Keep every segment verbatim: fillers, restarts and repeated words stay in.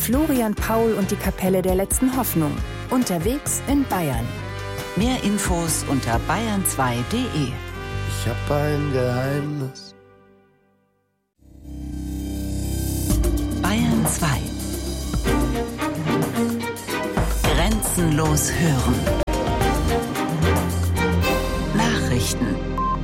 Florian Paul und die Kapelle der letzten Hoffnung. Unterwegs in Bayern. Mehr Infos unter bayern zwei punkt de. Ich hab ein Geheimnis. Bayern zwei. Grenzenlos hören. Nachrichten.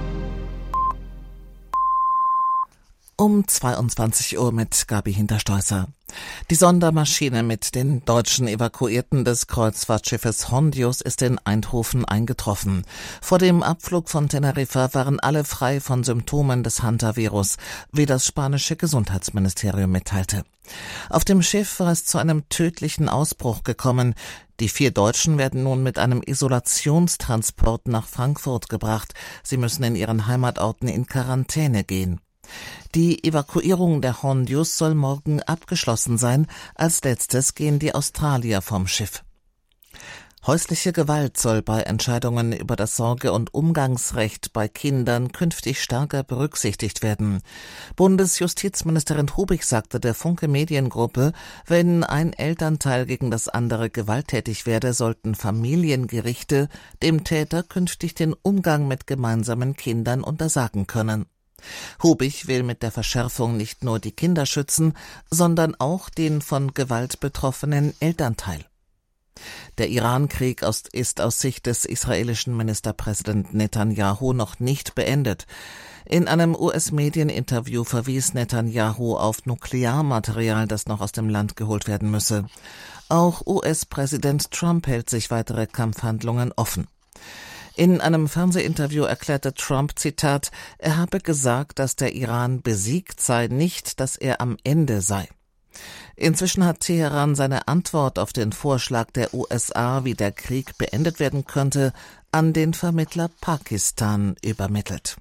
Um zweiundzwanzig Uhr mit Gabi Hinterstoißer. Die Sondermaschine mit den deutschen Evakuierten des Kreuzfahrtschiffes Hondius ist in Eindhoven eingetroffen. Vor dem Abflug von Teneriffa waren alle frei von Symptomen des Hantavirus, wie das spanische Gesundheitsministerium mitteilte. Auf dem Schiff war es zu einem tödlichen Ausbruch gekommen. Die vier Deutschen werden nun mit einem Isolationstransport nach Frankfurt gebracht. Sie müssen in ihren Heimatorten in Quarantäne gehen. Die Evakuierung der Hondius soll morgen abgeschlossen sein. Als letztes gehen die Australier vom Schiff. Häusliche Gewalt soll bei Entscheidungen über das Sorge- und Umgangsrecht bei Kindern künftig stärker berücksichtigt werden. Bundesjustizministerin Hubig sagte der Funke Mediengruppe, wenn ein Elternteil gegen das andere gewalttätig werde, sollten Familiengerichte dem Täter künftig den Umgang mit gemeinsamen Kindern untersagen können. Hubig will mit der Verschärfung nicht nur die Kinder schützen, sondern auch den von Gewalt betroffenen Elternteil. Der Iran-Krieg ist aus Sicht des israelischen Ministerpräsidenten Netanyahu noch nicht beendet. In einem U S-Medieninterview verwies Netanyahu auf Nuklearmaterial, das noch aus dem Land geholt werden müsse. Auch U S-Präsident Trump hält sich weitere Kampfhandlungen offen. In einem Fernsehinterview erklärte Trump, Zitat, er habe gesagt, dass der Iran besiegt sei, nicht, dass er am Ende sei. Inzwischen hat Teheran seine Antwort auf den Vorschlag der U S A, wie der Krieg beendet werden könnte, an den Vermittler Pakistan übermittelt.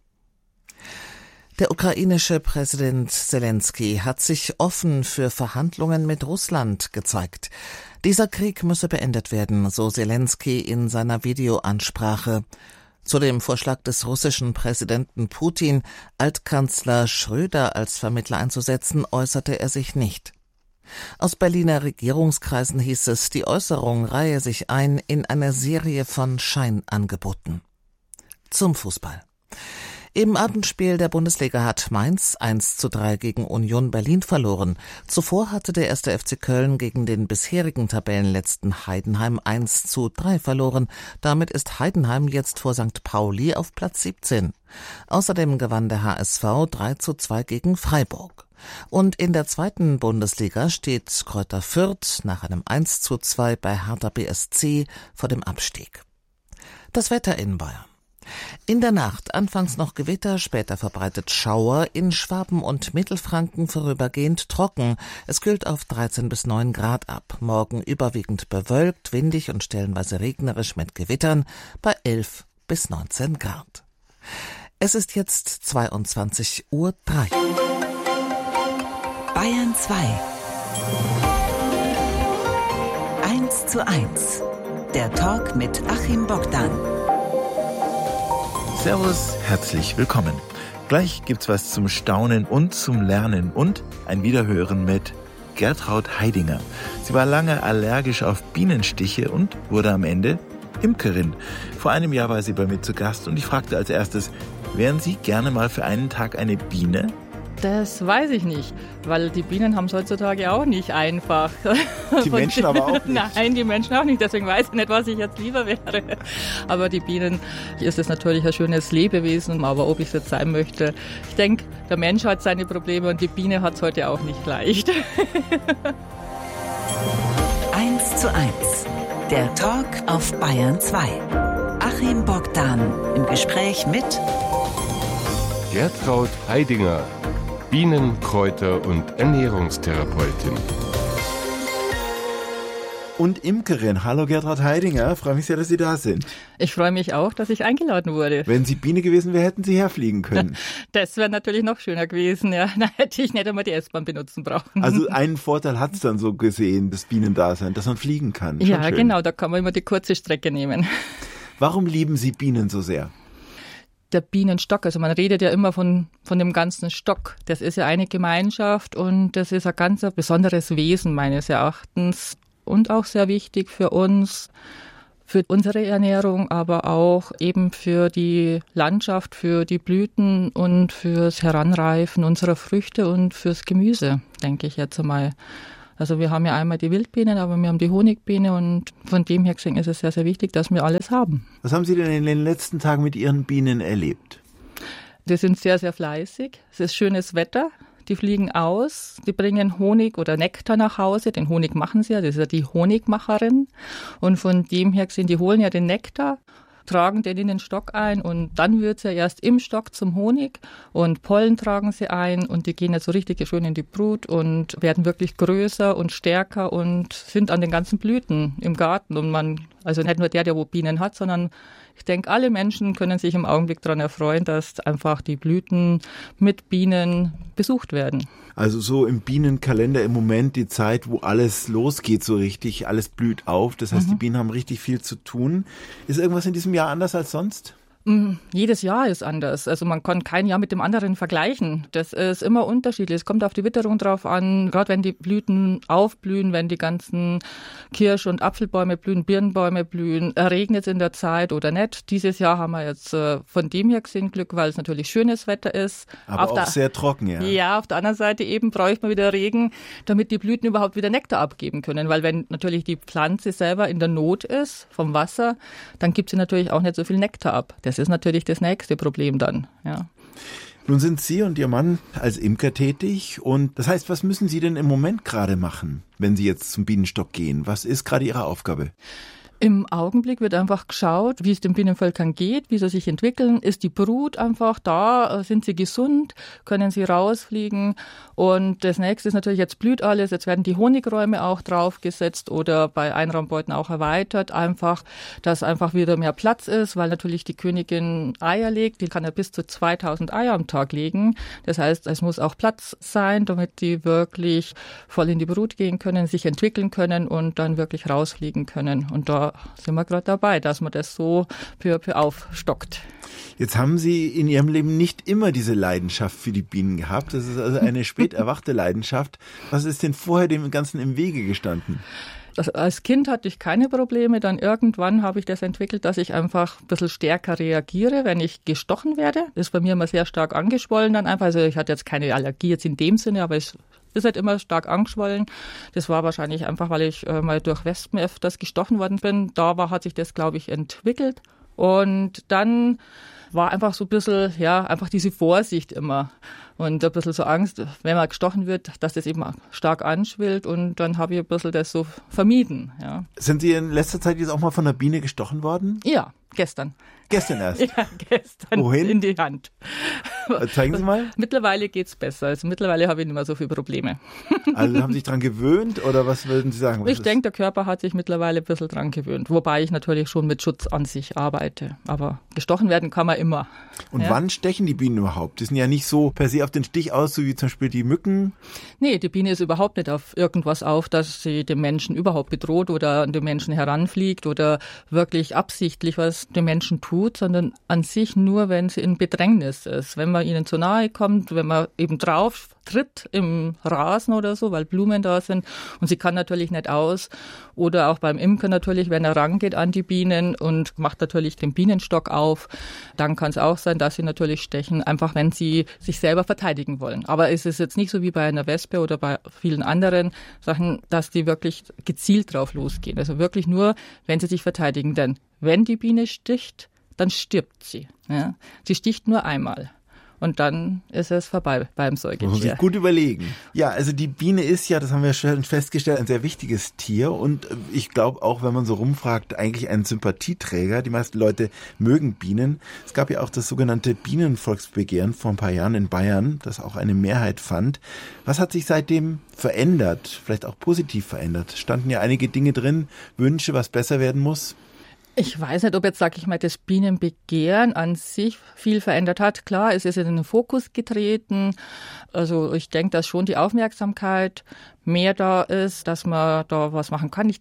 Der ukrainische Präsident Selenskyj hat sich offen für Verhandlungen mit Russland gezeigt. Dieser Krieg müsse beendet werden, so Selenskyj in seiner Videoansprache. Zu dem Vorschlag des russischen Präsidenten Putin, Altkanzler Schröder als Vermittler einzusetzen, äußerte er sich nicht. Aus Berliner Regierungskreisen hieß es, die Äußerung reihe sich ein in eine Serie von Scheinangeboten. Zum Fußball. Im Abendspiel der Bundesliga hat Mainz eins zu drei gegen Union Berlin verloren. Zuvor hatte der erste F C Köln gegen den bisherigen Tabellenletzten Heidenheim eins zu drei verloren. Damit ist Heidenheim jetzt vor Sankt Pauli auf Platz siebzehn. Außerdem gewann der H S V drei zu zwei gegen Freiburg. Und in der zweiten Bundesliga steht Greuther Fürth nach einem eins zu zwei bei Hertha B S C vor dem Abstieg. Das Wetter in Bayern. In der Nacht anfangs noch Gewitter, später verbreitet Schauer, in Schwaben und Mittelfranken vorübergehend trocken. Es kühlt auf dreizehn bis neun Grad ab. Morgen überwiegend bewölkt, windig und stellenweise regnerisch mit Gewittern bei elf bis neunzehn Grad. Es ist jetzt zweiundzwanzig Uhr drei. Bayern zwei. eins zu eins. Der Talk mit Achim Bogdan. Servus, herzlich willkommen. Gleich gibt's was zum Staunen und zum Lernen und ein Wiederhören mit Gertraud Heidinger. Sie war lange allergisch auf Bienenstiche und wurde am Ende Imkerin. Vor einem Jahr war sie bei mir zu Gast und ich fragte als erstes, wären Sie gerne mal für einen Tag eine Biene? Das weiß ich nicht, weil die Bienen haben es heutzutage auch nicht einfach. Die Menschen aber auch nicht. Nein, die Menschen auch nicht, deswegen weiß ich nicht, was ich jetzt lieber wäre. Aber die Bienen, hier ist es natürlich ein schönes Lebewesen, aber ob ich es jetzt sein möchte, ich denke, der Mensch hat seine Probleme und die Biene hat es heute auch nicht leicht. eins zu eins, der Talk auf Bayern zwei. Achim Bogdan im Gespräch mit Gertraud Heidinger, Bienen-, Kräuter- und Ernährungstherapeutin. Und Imkerin. Hallo Gertraud Heidinger, freue mich sehr, dass Sie da sind. Ich freue mich auch, dass ich eingeladen wurde. Wenn Sie Biene gewesen wäre, hätten Sie herfliegen können. Das wäre natürlich noch schöner gewesen, ja. Da hätte ich nicht einmal die S-Bahn benutzen brauchen. Also einen Vorteil hat es dann so gesehen, das Bienendasein, dass man fliegen kann. Schon ja, schön. Genau, da kann man immer die kurze Strecke nehmen. Warum lieben Sie Bienen so sehr? der Bienenstock. Also man redet ja immer von, von dem ganzen Stock. Das ist ja eine Gemeinschaft und das ist ein ganz besonderes Wesen meines Erachtens und auch sehr wichtig für uns, für unsere Ernährung, aber auch eben für die Landschaft, für die Blüten und fürs Heranreifen unserer Früchte und fürs Gemüse, denke ich jetzt einmal. Also wir haben ja einmal die Wildbienen, aber wir haben die Honigbiene und von dem her gesehen ist es sehr, sehr wichtig, dass wir alles haben. Was haben Sie denn in den letzten Tagen mit Ihren Bienen erlebt? Die sind sehr, sehr fleißig. Es ist schönes Wetter. Die fliegen aus, die bringen Honig oder Nektar nach Hause. Den Honig machen sie ja, das ist ja die Honigmacherin. Und von dem her gesehen, die holen ja den Nektar, tragen den in den Stock ein und dann wird es ja erst im Stock zum Honig und Pollen tragen sie ein und die gehen jetzt so richtig schön in die Brut und werden wirklich größer und stärker und sind an den ganzen Blüten im Garten. Und man, also nicht nur der, der wo Bienen hat, sondern ich denke, alle Menschen können sich im Augenblick daran erfreuen, dass einfach die Blüten mit Bienen besucht werden. Also so im Bienenkalender im Moment die Zeit, wo alles losgeht so richtig, alles blüht auf. Das heißt, mhm. die Bienen haben richtig viel zu tun. Ist irgendwas in diesem Jahr anders als sonst? Jedes Jahr ist anders. Also man kann kein Jahr mit dem anderen vergleichen. Das ist immer unterschiedlich. Es kommt auf die Witterung drauf an. Gerade wenn die Blüten aufblühen, wenn die ganzen Kirsch- und Apfelbäume blühen, Birnbäume blühen, regnet es in der Zeit oder nicht. Dieses Jahr haben wir jetzt äh, von dem her gesehen Glück, weil es natürlich schönes Wetter ist. Aber auf auch der, sehr trocken, ja. Ja, auf der anderen Seite eben bräuchte man wieder Regen, damit die Blüten überhaupt wieder Nektar abgeben können. Weil wenn natürlich die Pflanze selber in der Not ist vom Wasser, dann gibt sie natürlich auch nicht so viel Nektar ab. Das ist natürlich das nächste Problem dann, ja. Nun sind Sie und Ihr Mann als Imker tätig und das heißt, was müssen Sie denn im Moment gerade machen, wenn Sie jetzt zum Bienenstock gehen? Was ist gerade Ihre Aufgabe? Im Augenblick wird einfach geschaut, wie es den Bienenvölkern geht, wie sie sich entwickeln. Ist die Brut einfach da? Sind sie gesund? Können sie rausfliegen? Und das nächste ist natürlich, jetzt blüht alles. Jetzt werden die Honigräume auch draufgesetzt oder bei Einraumbeuten auch erweitert. Einfach, dass einfach wieder mehr Platz ist, weil natürlich die Königin Eier legt. Die kann ja bis zu zweitausend Eier am Tag legen. Das heißt, es muss auch Platz sein, damit die wirklich voll in die Brut gehen können, sich entwickeln können und dann wirklich rausfliegen können. Und da sind wir gerade dabei, dass man das so peu à peu aufstockt. Jetzt haben Sie in Ihrem Leben nicht immer diese Leidenschaft für die Bienen gehabt. Das ist also eine spät erwachte Leidenschaft. Was ist denn vorher dem Ganzen im Wege gestanden? Das, als Kind hatte ich keine Probleme. Dann irgendwann habe ich das entwickelt, dass ich einfach ein bisschen stärker reagiere, wenn ich gestochen werde. Das ist bei mir immer sehr stark angeschwollen dann einfach. Also ich hatte jetzt keine Allergie jetzt in dem Sinne, aber es ist halt immer stark angeschwollen. Das war wahrscheinlich einfach, weil ich äh, mal durch Wespen öfters gestochen worden bin. Da war, hat sich das, glaube ich, entwickelt. Und dann war einfach so ein bisschen, ja, einfach diese Vorsicht immer. Und ein bisschen so Angst, wenn man gestochen wird, dass das eben stark anschwillt. Und dann habe ich ein bisschen das so vermieden, ja. Sind Sie in letzter Zeit jetzt auch mal von einer Biene gestochen worden? Ja, gestern. Gestern erst? Ja, gestern. Wohin? In die Hand. Zeigen Sie mal. Mittlerweile geht's besser. Also mittlerweile habe ich nicht mehr so viele Probleme. Also haben Sie sich dran gewöhnt oder was würden Sie sagen? Was ich denke, der Körper hat sich mittlerweile ein bisschen dran gewöhnt. Wobei ich natürlich schon mit Schutz an sich arbeite. Aber gestochen werden kann man immer. Und ja. Wann stechen die Bienen überhaupt? Die sind ja nicht so per se auf den Stich aus, so wie zum Beispiel die Mücken. Nee, die Biene ist überhaupt nicht auf irgendwas auf, dass sie den Menschen überhaupt bedroht oder an den Menschen heranfliegt oder wirklich absichtlich was dem Menschen tut, sondern an sich nur, wenn sie in Bedrängnis ist. Wenn man ihnen zu nahe kommt, wenn man eben drauf tritt im Rasen oder so, weil Blumen da sind und sie kann natürlich nicht aus. Oder auch beim Imker natürlich, wenn er rangeht an die Bienen und macht natürlich den Bienenstock auf, dann kann es auch sein, dass sie natürlich stechen, einfach wenn sie sich selber verteidigen wollen. Aber es ist jetzt nicht so wie bei einer Wespe oder bei vielen anderen Sachen, dass die wirklich gezielt drauf losgehen. Also wirklich nur, wenn sie sich verteidigen. Denn wenn die Biene sticht, dann stirbt sie. Ja? Sie sticht nur einmal. Und dann ist es vorbei beim Säugetier. Muss man sich gut überlegen. Ja, also die Biene ist ja, das haben wir schon festgestellt, ein sehr wichtiges Tier. Und ich glaube auch, wenn man so rumfragt, eigentlich ein Sympathieträger. Die meisten Leute mögen Bienen. Es gab ja auch das sogenannte Bienenvolksbegehren vor ein paar Jahren in Bayern, das auch eine Mehrheit fand. Was hat sich seitdem verändert? Vielleicht auch positiv verändert? Standen ja einige Dinge drin, Wünsche, was besser werden muss? Ich weiß nicht, ob jetzt, sage ich mal, das Bienenbegehren an sich viel verändert hat. Klar, es ist in den Fokus getreten. Also ich denke, dass schon die Aufmerksamkeit mehr da ist, dass man da was machen kann. Ich denke,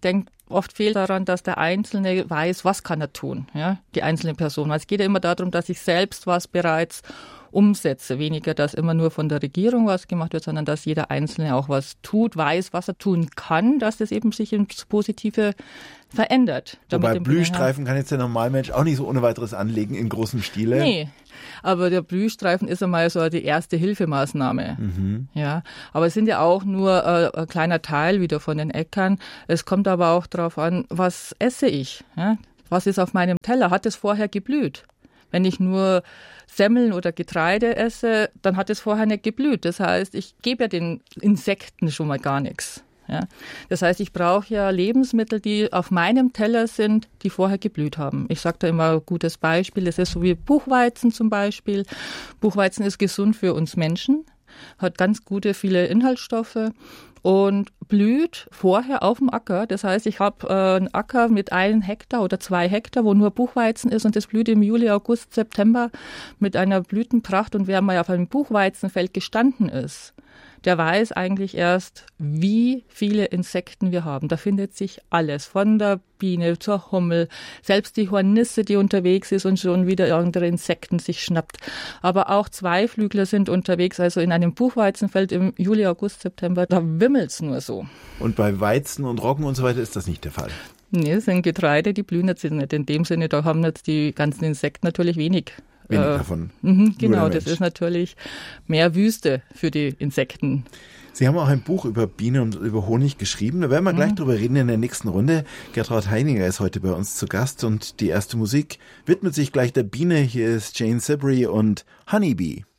oft fehlt daran, dass der Einzelne weiß, was kann er tun, ja, die einzelne Person. Es geht ja immer darum, dass ich selbst was bereits umsetze. Weniger, dass immer nur von der Regierung was gemacht wird, sondern dass jeder Einzelne auch was tut, weiß, was er tun kann, dass das eben sich ins Positive verändert. Wobei Blühstreifen kann jetzt der Normalmensch auch nicht so ohne weiteres anlegen in großem Stile. Nee, aber der Blühstreifen ist einmal so die erste Hilfemaßnahme. Mhm. Ja, aber es sind ja auch nur äh, ein kleiner Teil wieder von den Äckern. Es kommt aber auch darauf an, was esse ich? Ja? Was ist auf meinem Teller? Hat es vorher geblüht? Wenn ich nur Semmeln oder Getreide esse, dann hat es vorher nicht geblüht. Das heißt, ich gebe ja den Insekten schon mal gar nichts. Ja? Das heißt, ich brauche ja Lebensmittel, die auf meinem Teller sind, die vorher geblüht haben. Ich sage da immer ein gutes Beispiel. Das ist so wie Buchweizen zum Beispiel. Buchweizen ist gesund für uns Menschen, hat ganz gute, viele Inhaltsstoffe und blüht vorher auf dem Acker. Das heißt, ich habe äh, einen Acker mit einem Hektar oder zwei Hektar, wo nur Buchweizen ist und das blüht im Juli, August, September mit einer Blütenpracht. Und wer mal auf einem Buchweizenfeld gestanden ist, der weiß eigentlich erst, wie viele Insekten wir haben. Da findet sich alles, von der Biene zur Hummel, selbst die Hornisse, die unterwegs ist und schon wieder andere Insekten sich schnappt. Aber auch Zweiflügler sind unterwegs, also in einem Buchweizenfeld im Juli, August, September, da wimmelt's nur so. Und bei Weizen und Roggen und so weiter ist das nicht der Fall? Nee, das sind Getreide, die blühen jetzt nicht. In dem Sinne, da haben jetzt die ganzen Insekten natürlich wenig. Wenig äh, davon. Mh, genau, das ist natürlich mehr Wüste für die Insekten. Sie haben auch ein Buch über Bienen und über Honig geschrieben. Da werden wir mhm. gleich drüber reden in der nächsten Runde. Gertraud Heidinger ist heute bei uns zu Gast und die erste Musik widmet sich gleich der Biene. Hier ist Jane Siberry und Honeybee.